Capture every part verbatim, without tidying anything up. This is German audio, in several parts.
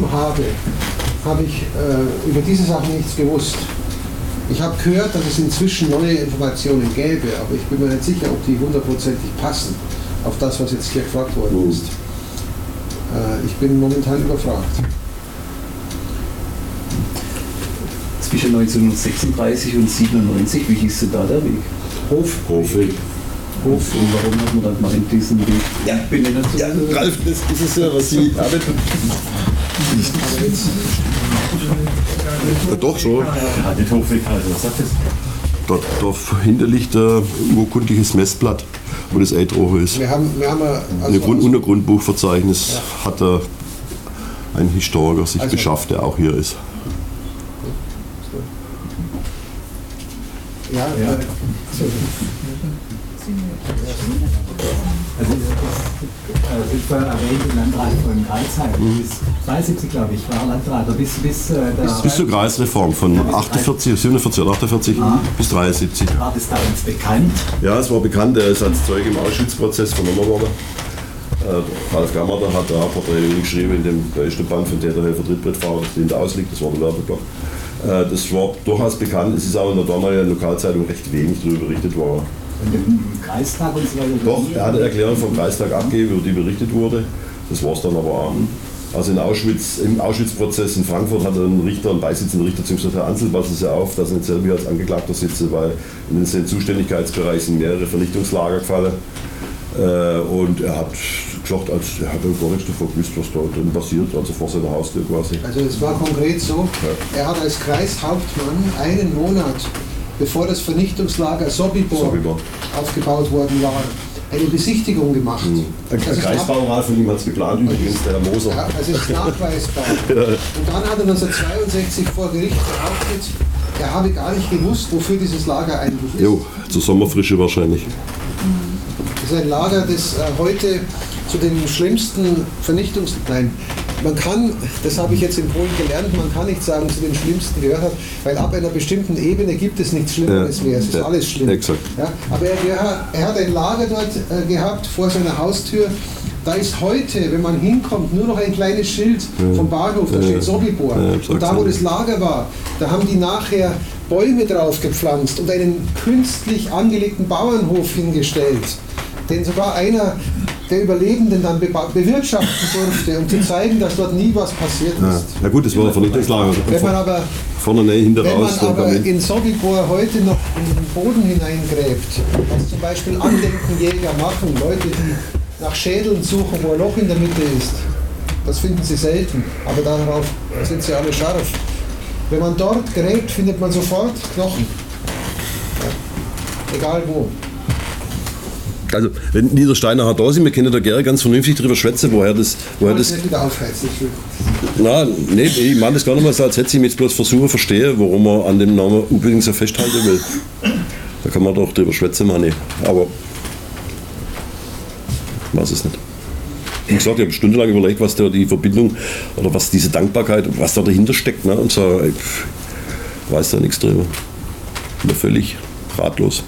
habe, habe ich äh, über diese Sachen nichts gewusst. Ich habe gehört, dass es inzwischen neue Informationen gäbe, aber ich bin mir nicht sicher, ob die hundertprozentig passen auf das, was jetzt hier gefragt worden ist. Äh, ich bin momentan überfragt. Zwischen neunzehnhundertsechsunddreißig und siebenundneunzig, wie hieß denn da der Weg? Hof. Hofweg. Hof. Und warum hat man dann mal in diesen Weg? Ja, bin ich nicht so ja, Ralf, das ist es ja, was Sie haben. Ja, doch so. Ja, den Hofweg halt, was sagt das? Dort, dahinter liegt ein urkundliches Messblatt, wo das Eidroche ist. Wir haben, wir haben also Ein Grund- Untergrundbuchverzeichnis ja. hat er ein Historiker sich also, beschafft, der auch hier ist. Ja, ja. Also, also ich war erwähnt im Landrat von Karlsheim, mhm. bis dreiundsiebzig, glaube ich, war Landrat, bis, bis, äh, bis, bis zur Kreisreform von achtundvierzig, siebenundvierzig oder achtundvierzig ah. bis dreiundsiebzig. War das damals bekannt? Ja, es war bekannt, er ist als Zeuge im Ausschussprozess vernommen worden. Äh, Ralf Gammerter hat da ein Porträt geschrieben in dem ersten Band von Täterhelfer Trittbrettfahrer, das hinter ausliegt, das war der Werbeblock. Das war durchaus bekannt, es ist auch in der damaligen Lokalzeitung recht wenig darüber berichtet worden. Und im Kreistag und so weiter? Doch, er hat eine Erklärung vom Kreistag abgegeben, über die berichtet wurde. Das war es dann aber auch. Also in Auschwitz, im Auschwitzprozess in Frankfurt hat ein Richter, ein beisitzender Richter zum Herr Ansel, passt es ja auf, dass er nicht selber als Angeklagter sitze, weil in den Zuständigkeitsbereich sind mehrere Vernichtungslager gefallen. Und er hat gesagt, als er hat gar nichts davon gewusst, was da drin passiert, also vor seiner Haustür quasi. Also es war konkret so, ja. Er hat als Kreishauptmann einen Monat, bevor das Vernichtungslager Sobibor, Sobibor. aufgebaut worden war, eine Besichtigung gemacht. Mhm. Ein also Kreisbaurat von ihm hat es geplant, übrigens der Herr Moser. Ja, also es ist nachweisbar. Ja. Und dann hat er neunzehnhundertzweiundsechzig vor Gericht behauptet, er habe gar nicht gewusst, wofür dieses Lager eigentlich ist. Jo, zur Sommerfrische wahrscheinlich. Das ist ein Lager, das äh, heute zu den schlimmsten Vernichtungs... Nein, man kann, das habe ich jetzt in Polen gelernt, man kann nicht sagen, zu den schlimmsten gehört hat, weil ab einer bestimmten Ebene gibt es nichts Schlimmeres ja, mehr, es ist ja, alles schlimm. Exakt. Ja, aber er, er hat ein Lager dort äh, gehabt, vor seiner Haustür, da ist heute, wenn man hinkommt, nur noch ein kleines Schild ja, vom Bahnhof, da ja, steht Sobibor. Ja, und da, wo das Lager war, da haben die nachher Bäume drauf gepflanzt und einen künstlich angelegten Bauernhof hingestellt, den sogar einer der Überlebenden dann be bewirtschaften durfte, um zu zeigen, dass dort nie was passiert ist. Ja, ja gut, das war ein Vernichtungslager. Wenn man aber, vorne Nähe, hinter wenn raus, man aber in Sobibor heute noch in den Boden hineingräbt, was zum Beispiel Andenkenjäger machen, Leute, die nach Schädeln suchen, wo ein Loch in der Mitte ist, das finden sie selten, aber darauf sind sie alle scharf. Wenn man dort gräbt, findet man sofort Knochen. Ja. Egal wo. Also, wenn Niedersteiner hat da sind, wir können da gerne ganz vernünftig drüber schwätzen, woher das. Woher das nicht wieder aufheizen, nein, nee, ich meine das gar nicht mal so, als hätte ich jetzt bloß versuchen, verstehe, warum man an dem Namen unbedingt so festhalten will. Da kann man doch drüber schwätzen, meine. Aber. Ich weiß es nicht. Wie gesagt, ich habe stundenlang überlegt, was da die Verbindung oder was diese Dankbarkeit, was da dahinter steckt. Ne? Und so, ich weiß da nichts drüber. Ich bin völlig ratlos.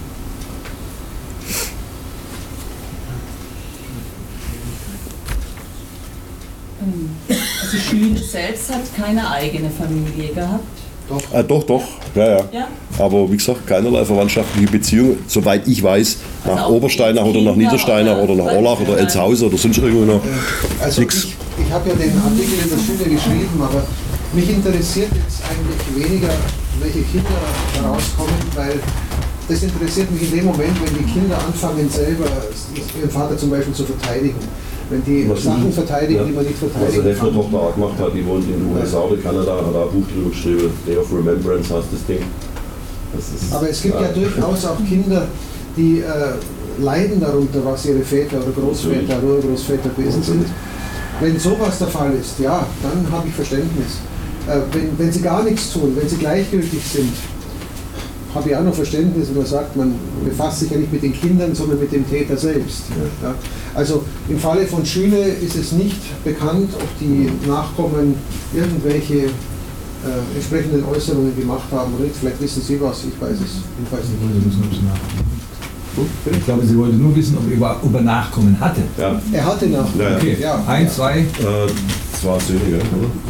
Also Schüne selbst hat keine eigene Familie gehabt? Doch. Ah, doch, doch. Ja, ja, ja. Aber wie gesagt, keinerlei verwandtschaftliche Beziehung, soweit ich weiß, nach also Obersteinach oder nach Niedersteinach oder, oder nach Orlach oder Elshausen oder sonst irgendwo noch. Also nix. Ich, ich habe ja den Artikel in der Schule geschrieben, aber mich interessiert jetzt eigentlich weniger, welche Kinder da rauskommen, weil das interessiert mich in dem Moment, wenn die Kinder anfangen, selber ihren Vater zum Beispiel zu verteidigen. Wenn die was Sachen ich, verteidigen, ja, die man nicht verteidigen kann. Was eine Tochter auch gemacht hat, die wohnt in den U S A oder Kanada, hat da ein Buch drüber geschrieben, Day of Remembrance heißt das Ding. Das ist, aber es gibt ja, ja durchaus auch Kinder, die äh, leiden darunter, was ihre Väter oder Großväter oder Urgroßväter gewesen sind. Wenn sowas der Fall ist, ja, dann habe ich Verständnis. Äh, wenn, wenn sie gar nichts tun, wenn sie gleichgültig sind, habe ich auch noch Verständnis, wenn man sagt, man befasst sich ja nicht mit den Kindern, sondern mit dem Täter selbst. Ja. Ja. Also im Falle von Schüne ist es nicht bekannt, ob die Nachkommen irgendwelche äh, entsprechenden Äußerungen gemacht haben oder nicht. Vielleicht wissen Sie was, ich weiß es jedenfalls nicht. Ich glaube, Sie wollten nur wissen, ob er, über, ob er Nachkommen hatte. Ja. Er hatte Nachkommen. Okay. Ja. Ein, zwei? Äh, zwei Söhne, oder?